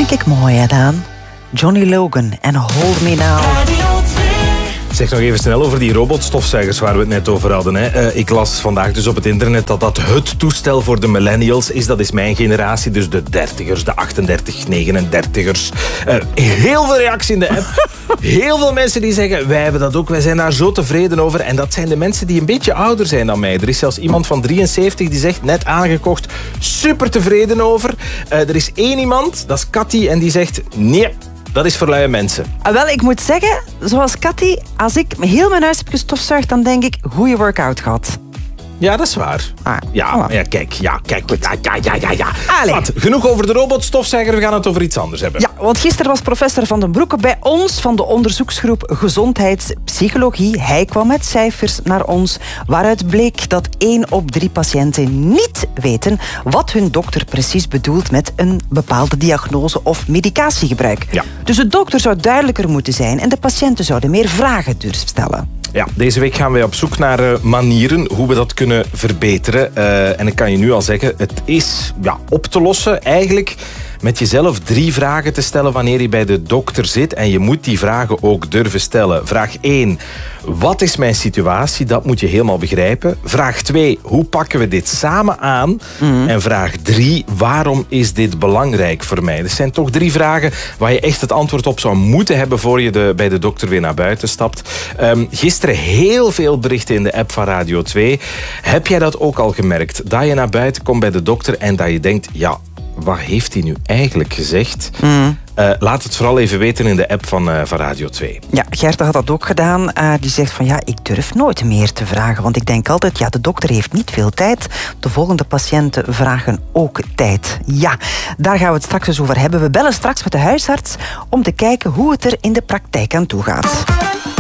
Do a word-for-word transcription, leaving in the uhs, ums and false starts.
denk ik mooi, hè, Daan? Johnny Logan en Hold Me Now. Zeg nog even snel over die robotstofzuigers waar we het net over hadden. Hè. Uh, ik las vandaag dus op het internet dat dat het toestel voor de millennials is. Dat is mijn generatie, dus de dertigers, de achtendertig, negenendertigers. Uh, heel veel reactie in de app. Heel veel mensen die zeggen, wij hebben dat ook, wij zijn daar zo tevreden over. En dat zijn de mensen die een beetje ouder zijn dan mij. Er is zelfs iemand van drieënzeventig die zegt, net aangekocht, super tevreden over. Uh, er is één iemand, dat is Cathy, en die zegt, nee. Dat is voor luie mensen. Ah, wel, ik moet zeggen, zoals Cathy, als ik heel mijn huis heb gestofzuigd, dan denk ik, goede workout gehad. Ja, dat is waar. Ah, ja, voilà. ja, kijk, ja, kijk. Ja, ja, ja, ja, ja. Allee. Wat, genoeg over de robotstofzuiger, we gaan het over iets anders hebben. Ja, want gisteren was professor Van den Broeke bij ons van de onderzoeksgroep Gezondheidspsychologie. Hij kwam met cijfers naar ons waaruit bleek dat één op drie patiënten niet weten wat hun dokter precies bedoelt met een bepaalde diagnose of medicatiegebruik. Ja. Dus de dokter zou duidelijker moeten zijn en de patiënten zouden meer vragen durven stellen. Ja, deze week gaan wij op zoek naar uh, manieren hoe we dat kunnen verbeteren. Uh, en ik kan je nu al zeggen, het is ja, op te lossen eigenlijk met jezelf drie vragen te stellen wanneer je bij de dokter zit. En je moet die vragen ook durven stellen. Vraag één, wat is mijn situatie? Dat moet je helemaal begrijpen. Vraag twee, hoe pakken we dit samen aan? Mm-hmm. En vraag drie, waarom is dit belangrijk voor mij? Dat zijn toch drie vragen waar je echt het antwoord op zou moeten hebben voor je de, bij de dokter weer naar buiten stapt. Um, gisteren heel veel berichten in de app van Radio twee. Heb jij dat ook al gemerkt? Dat je naar buiten komt bij de dokter en dat je denkt, ja, wat heeft hij nu eigenlijk gezegd? Mm. Uh, laat het vooral even weten in de app van, uh, van Radio twee. Ja, Gert had dat ook gedaan. Uh, die zegt van ja, ik durf nooit meer te vragen. Want ik denk altijd, ja, de dokter heeft niet veel tijd. De volgende patiënten vragen ook tijd. Ja, daar gaan we het straks eens over hebben. We bellen straks met de huisarts om te kijken hoe het er in de praktijk aan toe gaat.